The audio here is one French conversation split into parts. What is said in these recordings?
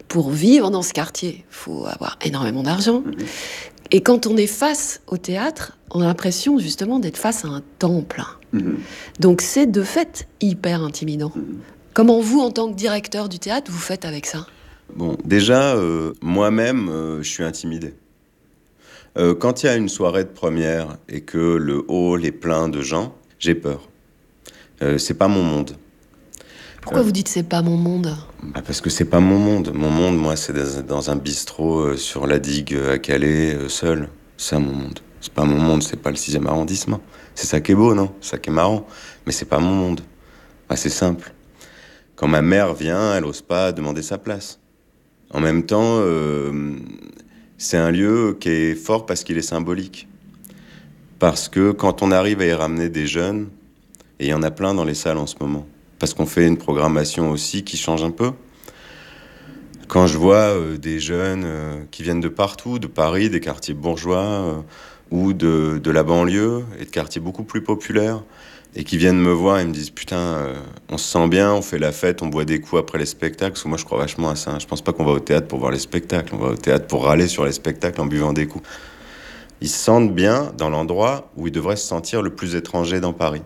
pour vivre dans ce quartier, il faut avoir énormément d'argent. Et quand on est face au théâtre, on a l'impression justement d'être face à un temple. Donc c'est de fait hyper intimidant. Comment vous, en tant que directeur du théâtre, vous faites avec ça ? Bon, déjà, moi-même, je suis intimidé. Quand il y a une soirée de première et que le hall est plein de gens, j'ai peur. C'est pas mon monde. Pourquoi vous dites c'est pas mon monde ? Parce que c'est pas mon monde. Mon monde, moi, c'est dans un bistrot sur la digue à Calais, seul. C'est ça mon monde. C'est pas mon monde, c'est pas le 6e arrondissement. C'est ça qui est beau, non ? C'est ça qui est marrant. Mais c'est pas mon monde. C'est simple. Quand ma mère vient, elle ose pas demander sa place. En même temps, c'est un lieu qui est fort parce qu'il est symbolique. Parce que quand on arrive à y ramener des jeunes, et il y en a plein dans les salles en ce moment, parce qu'on fait une programmation aussi qui change un peu. Quand je vois des jeunes qui viennent de partout, de Paris, des quartiers bourgeois, ou de la banlieue, et de quartiers beaucoup plus populaires, et qui viennent me voir et me disent « Putain, on se sent bien, on fait la fête, on boit des coups après les spectacles », parce que moi je crois vachement à ça. Je pense pas qu'on va au théâtre pour voir les spectacles, on va au théâtre pour râler sur les spectacles en buvant des coups. Ils se sentent bien dans l'endroit où ils devraient se sentir le plus étranger dans Paris.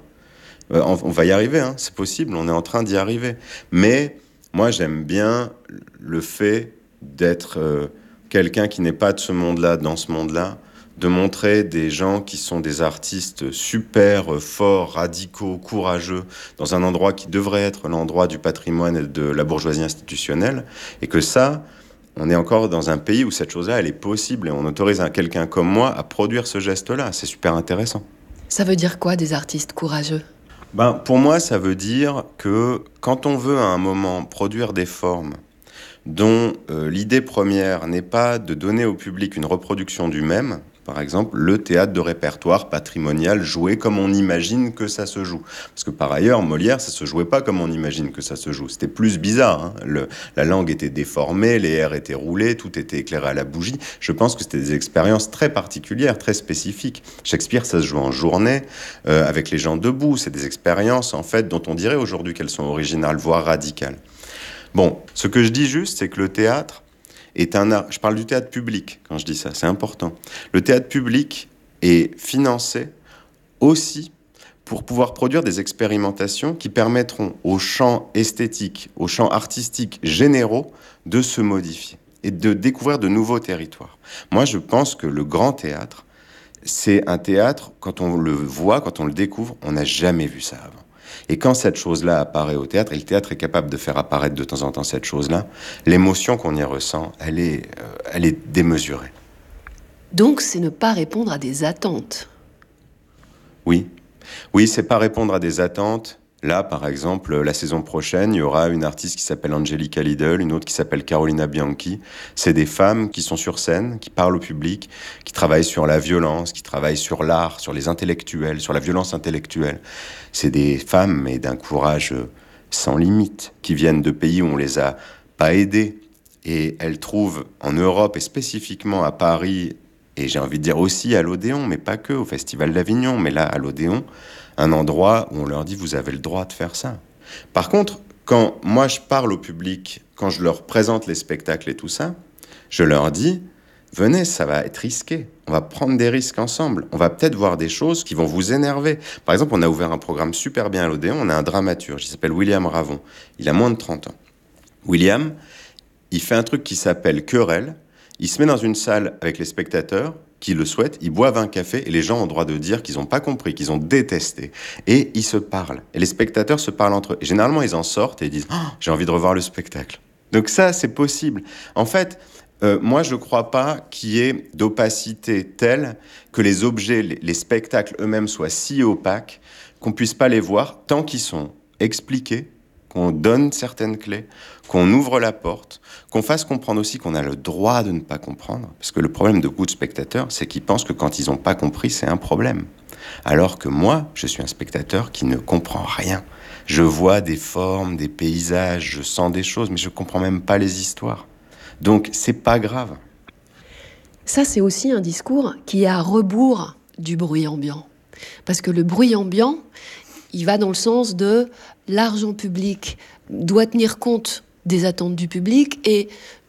On va y arriver, hein, c'est possible, on est en train d'y arriver. Mais moi, j'aime bien le fait d'être quelqu'un qui n'est pas de ce monde-là, dans ce monde-là, de montrer des gens qui sont des artistes super forts, radicaux, courageux, dans un endroit qui devrait être l'endroit du patrimoine et de la bourgeoisie institutionnelle, et que ça, on est encore dans un pays où cette chose-là, elle est possible, et on autorise quelqu'un comme moi à produire ce geste-là. C'est super intéressant. Ça veut dire quoi, des artistes courageux ? Pour moi, ça veut dire que quand on veut à un moment produire des formes dont l'idée première n'est pas de donner au public une reproduction du même, par exemple, le théâtre de répertoire patrimonial joué comme on imagine que ça se joue. Parce que par ailleurs, Molière, ça se jouait pas comme on imagine que ça se joue. C'était plus bizarre, hein. La langue était déformée, les airs étaient roulés, tout était éclairé à la bougie. Je pense que c'était des expériences très particulières, très spécifiques. Shakespeare, ça se joue en journée, avec les gens debout. C'est des expériences, en fait, dont on dirait aujourd'hui qu'elles sont originales, voire radicales. Bon, ce que je dis juste, c'est que le théâtre est un art. Je parle du théâtre public quand je dis ça, c'est important. Le théâtre public est financé aussi pour pouvoir produire des expérimentations qui permettront aux champs esthétiques, aux champs artistiques généraux de se modifier et de découvrir de nouveaux territoires. Moi, je pense que le grand théâtre, c'est un théâtre, quand on le voit, quand on le découvre, on n'a jamais vu ça avant. Et quand cette chose-là apparaît au théâtre, et le théâtre est capable de faire apparaître de temps en temps cette chose-là, l'émotion qu'on y ressent, elle est démesurée. Donc c'est ne pas répondre à des attentes. Oui, c'est pas répondre à des attentes. Là, par exemple, la saison prochaine, il y aura une artiste qui s'appelle Angelica Lidl, une autre qui s'appelle Carolina Bianchi. C'est des femmes qui sont sur scène, qui parlent au public, qui travaillent sur la violence, qui travaillent sur l'art, sur les intellectuels, sur la violence intellectuelle. C'est des femmes, mais d'un courage sans limite, qui viennent de pays où on les a pas aidées. Et elles trouvent en Europe, et spécifiquement à Paris, et j'ai envie de dire aussi à l'Odéon, mais pas que, au Festival d'Avignon, mais là, à l'Odéon, un endroit où on leur dit « vous avez le droit de faire ça ». Par contre, quand moi je parle au public, quand je leur présente les spectacles et tout ça, je leur dis « venez, ça va être risqué, on va prendre des risques ensemble, on va peut-être voir des choses qui vont vous énerver ». Par exemple, on a ouvert un programme super bien à l'Odéon, on a un dramaturge, il s'appelle William Ravon, il a moins de 30 ans. William, il fait un truc qui s'appelle Querelle, il se met dans une salle avec les spectateurs qui le souhaitent, ils boivent un café et les gens ont le droit de dire qu'ils n'ont pas compris, qu'ils ont détesté. Et ils se parlent. Et les spectateurs se parlent entre eux. Et généralement, ils en sortent et ils disent « Oh, j'ai envie de revoir le spectacle ». Donc ça, c'est possible. En fait, moi, je ne crois pas qu'il y ait d'opacité telle que les objets, les spectacles eux-mêmes soient si opaques qu'on ne puisse pas les voir tant qu'ils sont expliqués, qu'on donne certaines clés, qu'on ouvre la porte, qu'on fasse comprendre aussi qu'on a le droit de ne pas comprendre. Parce que le problème de beaucoup de spectateurs, c'est qu'ils pensent que quand ils n'ont pas compris, c'est un problème. Alors que moi, je suis un spectateur qui ne comprend rien. Je vois des formes, des paysages, je sens des choses, mais je ne comprends même pas les histoires. Donc, c'est pas grave. Ça, c'est aussi un discours qui est à rebours du bruit ambiant. Parce que le bruit ambiant, il va dans le sens de l'argent public doit tenir compte des attentes du public et